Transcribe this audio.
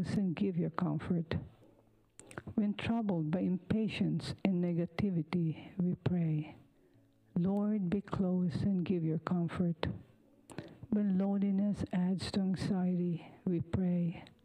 close and give your comfort. When troubled by impatience and negativity, we pray, Lord, be close and give your comfort. When loneliness adds to anxiety, we pray,